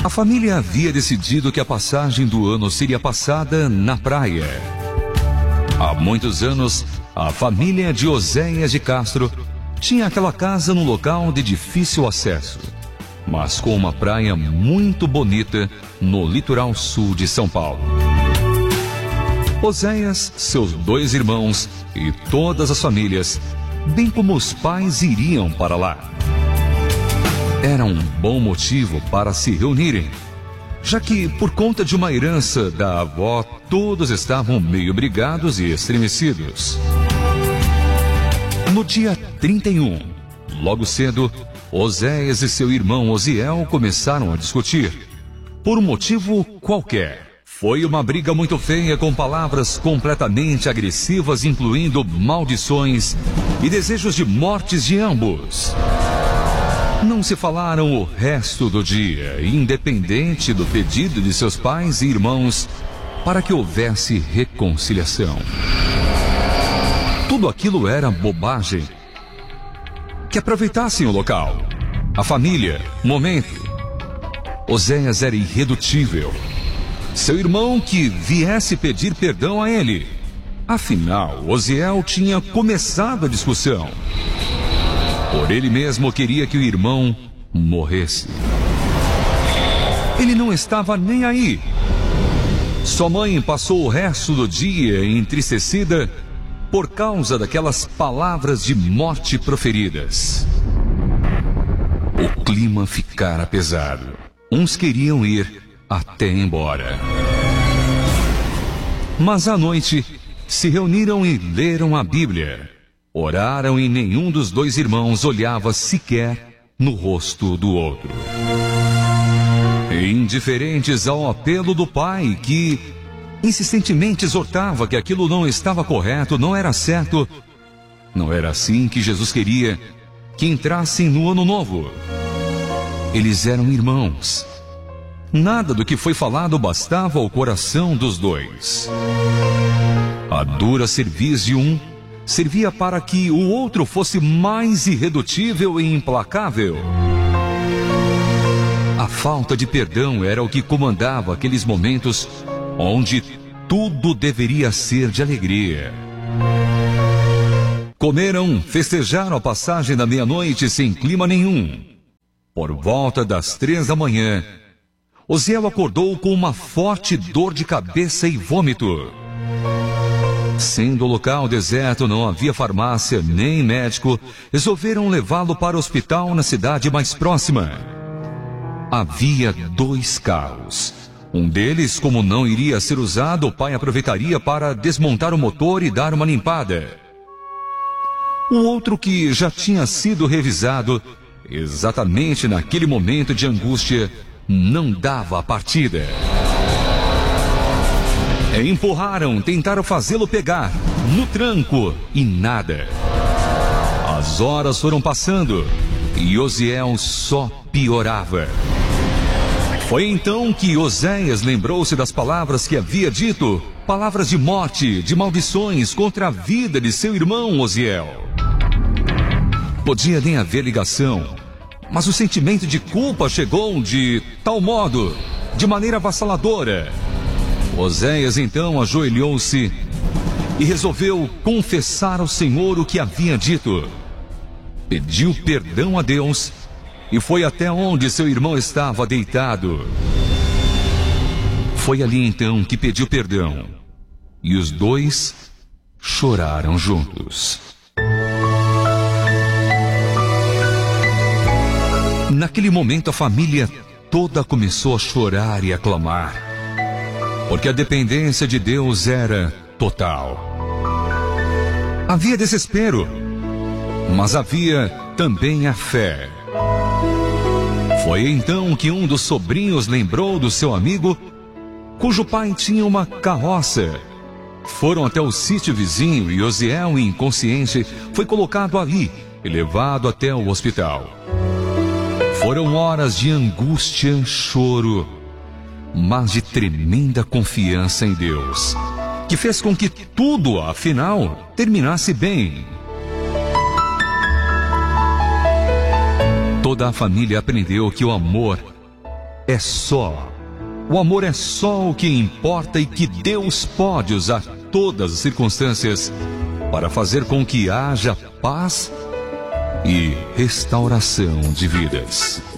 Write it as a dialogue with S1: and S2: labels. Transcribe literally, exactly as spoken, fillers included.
S1: A família havia decidido que a passagem do ano seria passada na praia. Há muitos anos, a família de Oséias de Castro tinha aquela casa num local de difícil acesso, mas com uma praia muito bonita no litoral sul de São Paulo. Oséias, seus dois irmãos e todas as famílias, bem como os pais, iriam para lá. Era um bom motivo para se reunirem, já que, por conta de uma herança da avó, todos estavam meio brigados e estremecidos. No dia trinta e um, logo cedo, Oséias e seu irmão Osiel começaram a discutir, por um motivo qualquer. Foi uma briga muito feia, com palavras completamente agressivas, incluindo maldições e desejos de mortes de ambos. Não se falaram o resto do dia, independente do pedido de seus pais e irmãos para que houvesse reconciliação. Tudo aquilo era bobagem. Que aproveitassem o local, a família, o momento. Oséias era irredutível. Seu irmão que viesse pedir perdão a ele. Afinal, Osiel tinha começado a discussão. Por ele mesmo queria que o irmão morresse. Ele não estava nem aí. Sua mãe passou o resto do dia entristecida por causa daquelas palavras de morte proferidas. O clima ficara pesado. Uns queriam ir até embora. Mas à noite se reuniram e leram a Bíblia. Oraram e nenhum dos dois irmãos olhava sequer no rosto do outro. Indiferentes ao apelo do pai, que insistentemente exortava que aquilo não estava correto, não era certo, não era assim que Jesus queria que entrassem no ano novo. Eles eram irmãos. Nada do que foi falado bastava ao coração dos dois. A dura cerviz de um servia para que o outro fosse mais irredutível e implacável. A falta de perdão era o que comandava aqueles momentos onde tudo deveria ser de alegria. Comeram, festejaram a passagem da meia-noite sem clima nenhum. Por volta das três da manhã, Osiel acordou com uma forte dor de cabeça e vômito. Sendo o local deserto, não havia farmácia nem médico, resolveram levá-lo para o hospital na cidade mais próxima. Havia dois carros. Um deles, como não iria ser usado, o pai aproveitaria para desmontar o motor e dar uma limpada. O outro, que já tinha sido revisado, exatamente naquele momento de angústia, não dava a partida. Empurraram, tentaram fazê-lo pegar, no tranco, e nada. As horas foram passando, e Osiel só piorava. Foi então que Oséias lembrou-se das palavras que havia dito, palavras de morte, de maldições contra a vida de seu irmão Osiel. Podia nem haver ligação, mas o sentimento de culpa chegou de tal modo, de maneira avassaladora. Oséias então ajoelhou-se e resolveu confessar ao Senhor o que havia dito. Pediu perdão a Deus e foi até onde seu irmão estava deitado. Foi ali então que pediu perdão e os dois choraram juntos. Naquele momento a família toda começou a chorar e a clamar, porque a dependência de Deus era total. Havia desespero, mas havia também a fé. Foi então que um dos sobrinhos lembrou do seu amigo, cujo pai tinha uma carroça. Foram até o sítio vizinho e Osiel, inconsciente, foi colocado ali e levado até o hospital. Foram horas de angústia, choro, mas de tremenda confiança em Deus, que fez com que tudo, afinal, terminasse bem. Toda a família aprendeu que o amor é só. O amor é só o que importa e que Deus pode usar todas as circunstâncias para fazer com que haja paz e restauração de vidas.